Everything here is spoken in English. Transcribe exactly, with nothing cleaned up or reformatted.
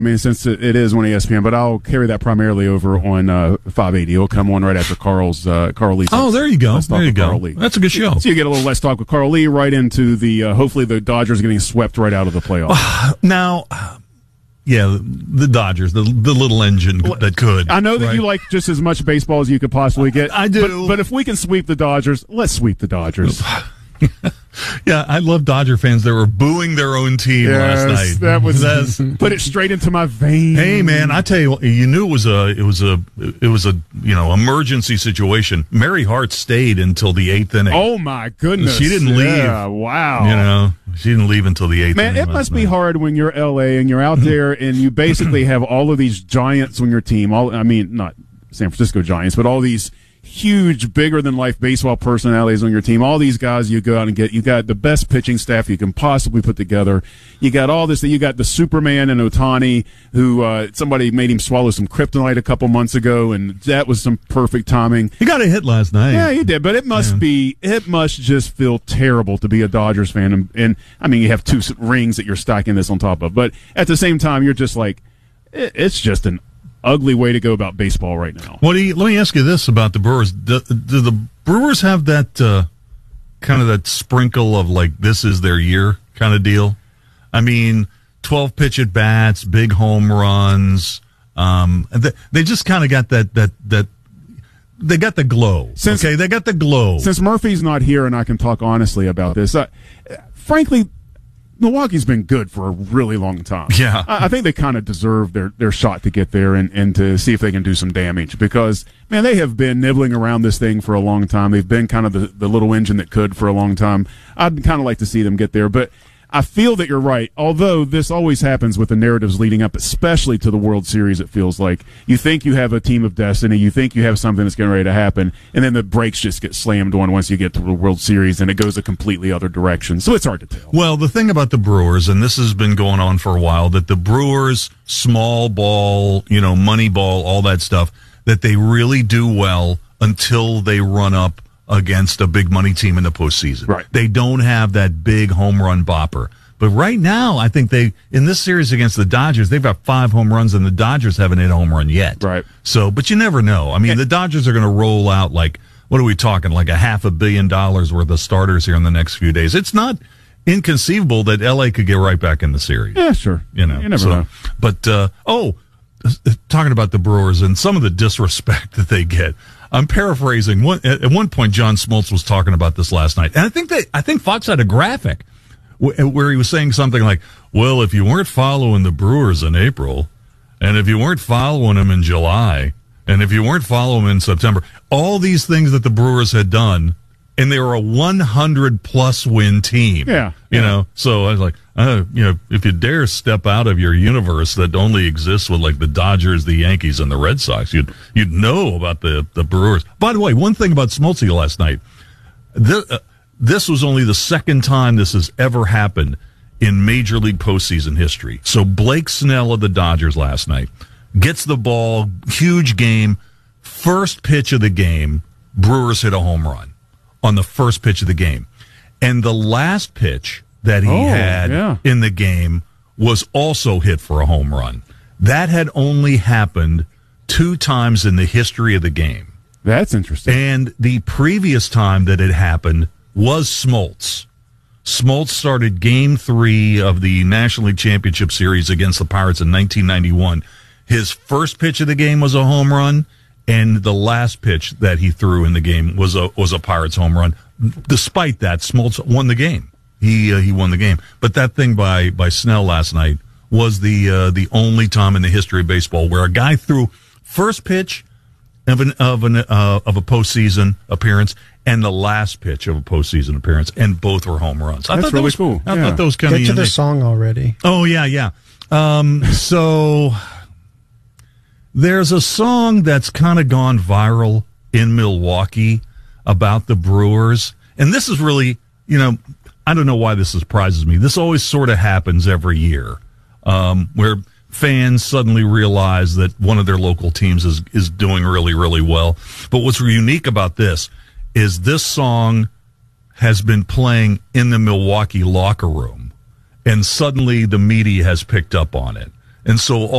I mean, since it is on E S P N, but I'll carry that primarily over on uh, five eighty. It'll come on right after Carl's uh, Carl Lee. Oh, there you go. There you go. That's a good show. So you get a little Let's Talk with Carl Lee right into the, uh, hopefully the Dodgers getting swept right out of the playoffs. Now, yeah, the Dodgers, the the little engine that could. I know that right? you like just as much baseball as you could possibly get. I do. But, but if we can sweep the Dodgers, let's sweep the Dodgers. Yeah, I love Dodger fans that were booing their own team yes, last night. That was That's, put it straight into my veins. Hey man, I tell you, you knew it was a it was a it was a you know emergency situation. Mary Hart stayed until the eighth inning. Oh my goodness, she didn't leave. Yeah, wow. You know, she didn't leave until the eighth. Man, inning it must be hard when you're L A and you're out there and you basically have all of these giants on your team. All I mean, not San Francisco Giants, but all these huge, bigger-than-life baseball personalities on your team. All these guys you go out and get. You got the best pitching staff you can possibly put together. You got all this. You got the Superman and Ohtani, who uh, somebody made him swallow some kryptonite a couple months ago, and that was some perfect timing. He got a hit last night. Yeah, he did, but it must yeah. be, it must just feel terrible to be a Dodgers fan. And, and, I mean, you have two rings that you're stacking this on top of, but at the same time, you're just like, it, it's just an ugly way to go about baseball right now. What do you, let me ask you this about the Brewers. Do, do the Brewers have that uh, kind of that sprinkle of like this is their year kind of deal? I mean, twelve pitch at bats, big home runs. Um, they, they just kind of got that that that they got the glow. Since, okay, they got the glow. Since Murphy's not here, and I can talk honestly about this. Uh, frankly, Milwaukee's been good for a really long time. Yeah. I, I think they kind of deserve their, their shot to get there and, and to see if they can do some damage because, man, they have been nibbling around this thing for a long time. They've been kind of the, the little engine that could for a long time. I'd kind of like to see them get there, but I feel that you're right, although this always happens with the narratives leading up, especially to the World Series, it feels like. You think you have a team of destiny, you think you have something that's getting ready to happen, and then the brakes just get slammed on once you get to the World Series, and it goes a completely other direction. So it's hard to tell. Well, the thing about the Brewers, and this has been going on for a while, that the Brewers, small ball, you know, money ball, all that stuff, that they really do well until they run up against a big money team in the postseason. Right. They don't have that big home run bopper. But right now, I think they, in this series against the Dodgers, they've got five home runs and the Dodgers haven't hit a home run yet. Right. So, but you never know. I mean, the Dodgers are going to roll out like, what are we talking, like a half a billion dollars worth of starters here in the next few days. It's not inconceivable that L A could get right back in the series. Yeah, sure. You know, you never so, know. But, uh, oh, talking about the Brewers and some of the disrespect that they get. I'm paraphrasing. One, at one point, John Smoltz was talking about this last night, and I think that I think Fox had a graphic where he was saying something like, "Well, if you weren't following the Brewers in April, and if you weren't following them in July, and if you weren't following them in September, all these things that the Brewers had done, and they were a one hundred plus win team." Yeah, you yeah. know. So I was like, uh, you know, if you dare step out of your universe that only exists with like the Dodgers, the Yankees, and the Red Sox, you'd you'd know about the the Brewers. By the way, one thing about Smoltz last night, this, uh, this was only the second time this has ever happened in Major League postseason history. So Blake Snell of the Dodgers last night gets the ball, huge game, first pitch of the game, Brewers hit a home run on the first pitch of the game, and the last pitch that he oh, had yeah. in the game was also hit for a home run. That had only happened two times in the history of the game. That's interesting. And the previous time that it happened was Smoltz. Smoltz started game three of the National League Championship Series against the Pirates in nineteen ninety-one. His first pitch of the game was a home run, and the last pitch that he threw in the game was a was a Pirates home run. Despite that, Smoltz won the game. He uh, he won the game. But that thing by by Snell last night was the uh, the only time in the history of baseball where a guy threw first pitch of an of an uh, of a postseason appearance and the last pitch of a postseason appearance, and both were home runs. I That's thought that really was cool. I yeah. thought those kind of get to the song already. Oh yeah, yeah. Um, so there's a song that's kind of gone viral in Milwaukee about the Brewers, and this is really, you know, I don't know why this surprises me. This always sort of happens every year, um, where fans suddenly realize that one of their local teams is, is doing really, really well. But what's unique about this is this song has been playing in the Milwaukee locker room, and suddenly the media has picked up on it. And so all